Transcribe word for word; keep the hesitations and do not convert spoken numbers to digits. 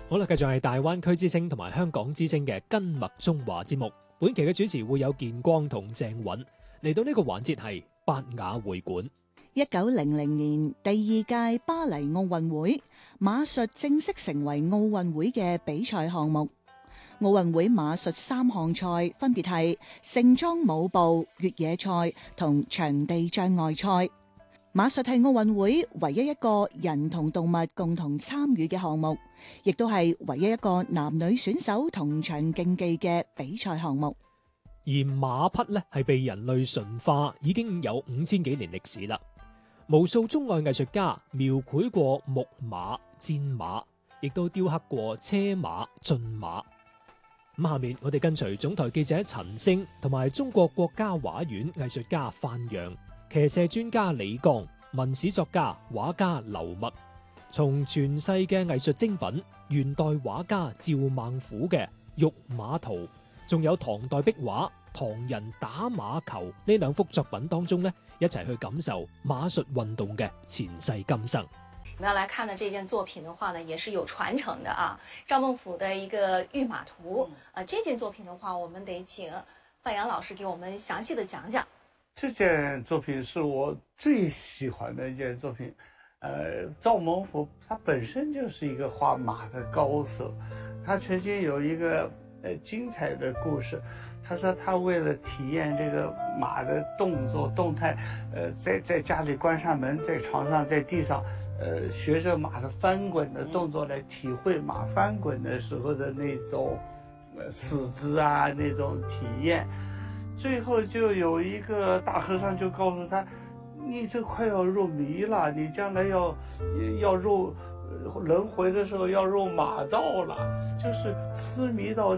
好啦，繼續係大灣區之聲同埋香港之聲嘅根脈中華節目。本期嘅主持會有建光同鄭允。嚟到呢個環節係八雅會館。 一九零零年第二屆巴黎奧運會，馬術正式成為奧運會嘅比賽項目。奧運會馬術三項賽分別係盛裝舞步、越野賽同場地障礙賽。馬術係奧運會唯一一個人同動物共同參與嘅項目，亦都係唯一一個男女選手同場競技嘅比賽項目。 而馬匹呢係被人類馴化已經有五千幾年歷史啦。無數中外藝術家描繪過木馬、戰馬，亦都雕刻過車馬、駿馬。咁下面我哋跟隨總台記者陳星同埋中國國家畫院藝術家范陽、騎射專家李剛、文史作家畫家劉墨，從傳世嘅藝術精品元代畫家趙孟頫嘅玉馬圖，仲有唐代壁畫《唐人打馬球》呢兩幅作品當中呢，一齊去感受馬術運動嘅前世今生。 我們要來看的這件作品的話呢，也是有傳承的啊。趙孟頫的一個玉馬圖，啊，這件作品的話，我們得請范陽老師給我們詳細的講講。 這件作品是我最喜歡的一件作品。呃，趙孟頫他本身就是一個畫馬的高手，他曾經有一個呃精彩的故事。他說他為了體驗這個馬的動作動態，呃，在在家裏關上門，在床上，在地上，呃，學着馬的翻滾的動作來體會馬翻滾的時候的那種呃死姿啊，那種體驗。最後就有一個大和尚就告訴他，你這快要入迷了，你將來要要入輪迴的時候要入馬道了，就是痴迷到